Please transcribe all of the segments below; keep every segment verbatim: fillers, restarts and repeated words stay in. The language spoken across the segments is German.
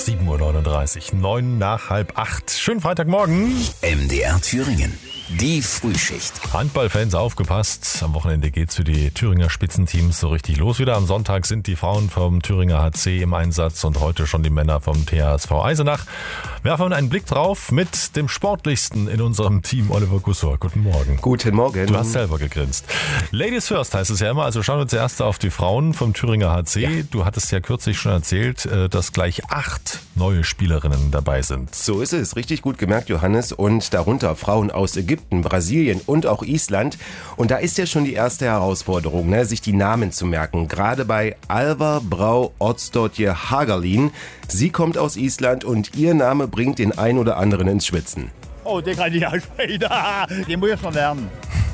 sieben Uhr neununddreißig, neun nach halb acht. Schönen Freitagmorgen. M D R Thüringen. Die Frühschicht. Handballfans, aufgepasst. Am Wochenende geht's für die Thüringer Spitzenteams so richtig los wieder. Am Sonntag sind die Frauen vom Thüringer H C im Einsatz und heute schon die Männer vom T H S V Eisenach. Werfen wir einen Blick drauf mit dem Sportlichsten in unserem Team, Oliver Gussor. Guten Morgen. Guten Morgen. Du hast selber gegrinst. Ladies first heißt es ja immer, also schauen wir zuerst auf die Frauen vom Thüringer H C. Ja. Du hattest ja kürzlich schon erzählt, dass gleich acht neue Spielerinnen dabei sind. So ist es, richtig gut gemerkt, Johannes. Und darunter Frauen aus Ägypten, Brasilien und auch Island. Und da ist ja schon die erste Herausforderung, ne, sich die Namen zu merken. Gerade bei Alva Brau Oddsdottir Hagalín. Sie kommt aus Island und ihr Name bringt den ein oder anderen ins Schwitzen. Oh, den kann ich aussprechen. Den muss ich schon lernen.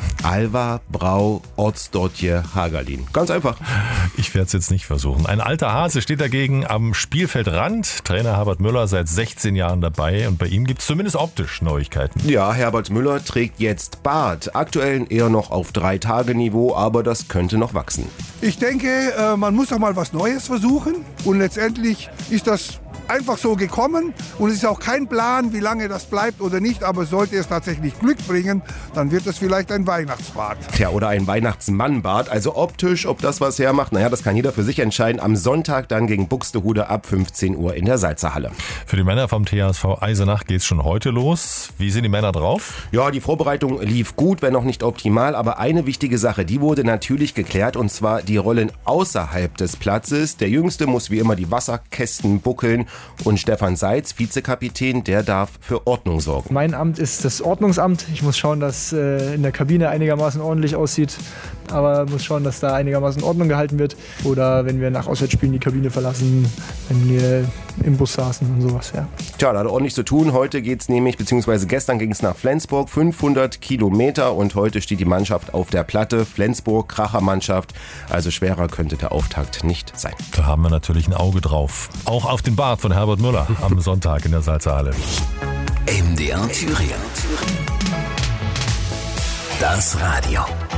Alva Brau Oddsdottir Hagalín. Ganz einfach. Ich werde es jetzt nicht versuchen. Ein alter Hase steht dagegen am Spielfeldrand. Trainer Herbert Müller seit sechzehn Jahren dabei und bei ihm gibt es zumindest optisch Neuigkeiten. Ja, Herbert Müller trägt jetzt Bart. Aktuell eher noch auf Drei-Tage-Niveau, aber das könnte noch wachsen. Ich denke, man muss doch mal was Neues versuchen und letztendlich ist das einfach so gekommen und es ist auch kein Plan, wie lange das bleibt oder nicht, aber sollte es tatsächlich Glück bringen, dann wird es vielleicht ein Weihnachtsbart. Tja, oder ein Weihnachtsmannbart, also optisch, ob das was hermacht, naja, das kann jeder für sich entscheiden. Am Sonntag dann gegen Buxtehude ab fünfzehn Uhr in der Salzerhalle. Für die Männer vom T H S V Eisenach geht's schon heute los. Wie sind die Männer drauf? Ja, die Vorbereitung lief gut, wenn noch nicht optimal, aber eine wichtige Sache, die wurde natürlich geklärt und zwar die Rollen außerhalb des Platzes. Der Jüngste muss wie immer die Wasserkästen buckeln. Und Stefan Seitz, Vizekapitän, der darf für Ordnung sorgen. Mein Amt ist das Ordnungsamt. Ich muss schauen, dass äh, in der Kabine einigermaßen ordentlich aussieht. Aber muss schauen, dass da einigermaßen Ordnung gehalten wird. Oder wenn wir nach Auswärtsspielen die Kabine verlassen, wenn wir im Bus saßen und sowas. Ja. Tja, da hat er ordentlich zu tun. Heute geht's nämlich, beziehungsweise gestern ging es nach Flensburg, fünfhundert Kilometer. Und heute steht die Mannschaft auf der Platte. Flensburg, Krachermannschaft. Also schwerer könnte der Auftakt nicht sein. Da haben wir natürlich ein Auge drauf. Auch auf den Bart von Herbert Müller am Sonntag in der Salzerhalle. M D R Thüringen. Das Radio.